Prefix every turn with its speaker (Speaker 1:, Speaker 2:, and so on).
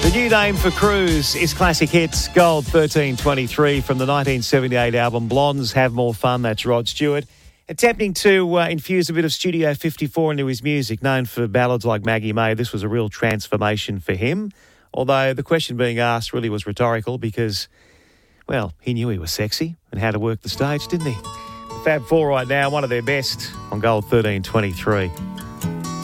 Speaker 1: The new name for Cruise is Classic Hits Gold 1323 from the 1978 album Blondes Have More Fun. That's Rod Stewart. Attempting to infuse a bit of Studio 54 into his music, known for ballads like Maggie May. This was a real transformation for him, although the question being asked really was rhetorical because, well, he knew he was sexy and how to work the stage, didn't he? The Fab Four right now, one of their best on Gold 1323.